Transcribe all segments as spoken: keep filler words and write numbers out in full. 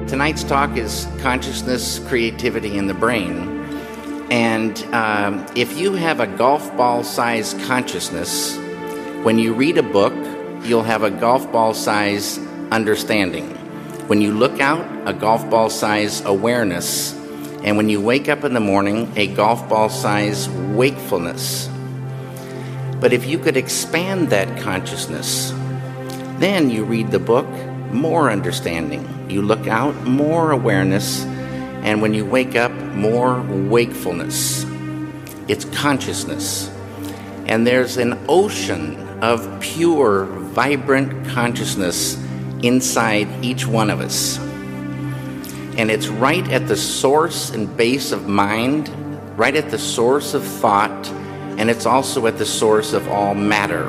tonight's talk is consciousness, creativity, and the brain. And um, if you have a golf ball-sized consciousness, when you read a book, you'll have a golf ball-sized understanding. When you look out, a golf ball-sized awareness. And when you wake up in the morning, a golf ball-sized wakefulness. But if you could expand that consciousness, then you read the book, more understanding. You look out, more awareness. And when you wake up, more wakefulness. It's consciousness. And there's an ocean of pure, vibrant consciousness inside each one of us. And it's right at the source and base of mind, right at the source of thought, and it's also at the source of all matter.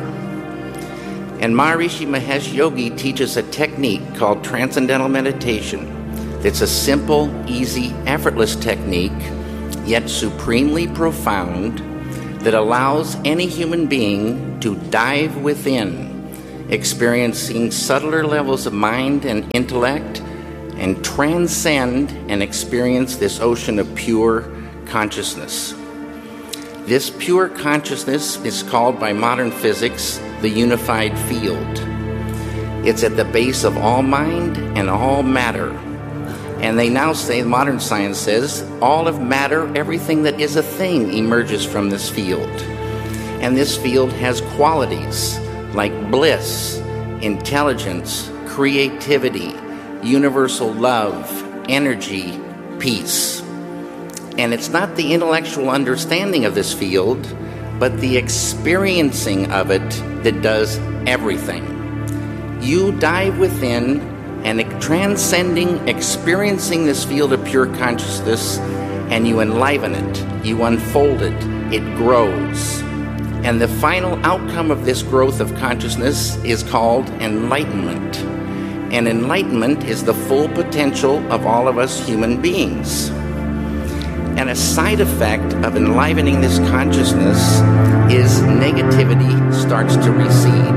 And Maharishi Mahesh Yogi teaches a technique called Transcendental Meditation. It's a simple, easy, effortless technique, yet supremely profound, that allows any human being to dive within, experiencing subtler levels of mind and intellect, and transcend and experience this ocean of pure consciousness. This pure consciousness is called by modern physics the unified field. It's at the base of all mind and all matter. And they now say, modern science says, all of matter, everything that is a thing, emerges from this field. And this field has qualities like bliss, intelligence, creativity, universal love, energy, peace. And it's not the intellectual understanding of this field, but the experiencing of it that does everything. You dive within and transcending, experiencing this field of pure consciousness, and you enliven it, you unfold it, it grows. And the final outcome of this growth of consciousness is called enlightenment. And enlightenment is the full potential of all of us human beings. And a side effect of enlivening this consciousness is negativity starts to recede.